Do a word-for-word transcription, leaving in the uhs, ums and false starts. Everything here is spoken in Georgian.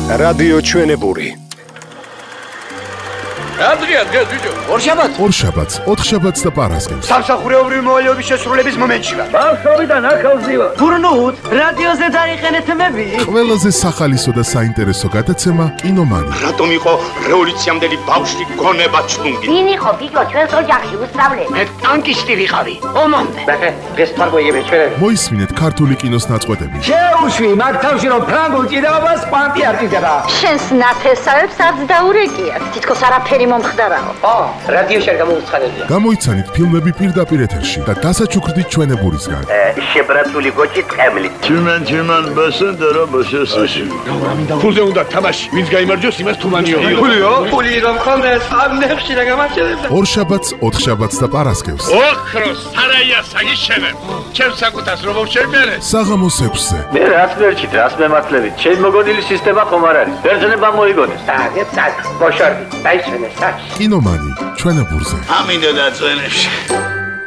რადიო ჩვენებური. Adria, adria, ბიჭო. ორშაბათს. ორშაბათს, ოთხშაბათს და პარასკევს. სამსახურეობრივი მოვალეობის შესრულების მომენტშივარ. ბავშვობიდან ახალზევა. გურნუთ, რადიოზე დაიყენეთ მები. ყველაზე სახალისო და საინტერესო გადაცემა კინომანი. რატომ იყო რევოლუციამდელი ბავშვი გონება ჩუნგი? ვინ იყო ბიჭო ჩვენს ოჯახში უსწავლელი? მე ტანკისტი ვიყავი. ომამდე. ბახე, ეს თარგოიები ჩვენები. მოისმინეთ ქართული კინოს ნაწყვეტები. შეუშვი, მაგ თავში რომ ფრანგულ ჭიდაობას კვანტი არ ჭიდდება. შენს ნათესავებს არც დაურეკიათ. თითქოს არაფერი მომხდარაო. ო, რადიოში არ გამოუცხადებია. გამოიცანით ფილმები პირდაპირ ეთერში და დასაჩუქრდით ჩვენებურისგან. შებრაცული გოჭი ტყემლით. Tümen tümen basın dara basıyorsun. ფულზე უნდა თამაში. ვინც გაიმარჯვოს, იმას თუმანიო. ფულიო? ფული რომ ხონდეს, ამ ნებში რა გამარჯვებდა. ორშაბათს, ოთხშაბათს და პარასკევს. ოქროს სარაია საგიშენებ. ჩემ საკუთას რომ შევმერე. საღამოს ექვსზე. მე რას ვერჩით, რას მემართლებით? ჩემი მოგონილი სისტემა ხომ არ არის. ბერძნება მოიგონეს. აგე წაკ, ბოშორდი, დაიშვენეს, სა. კინომანი ჩვენებურზე. Amin da tzvenebshi.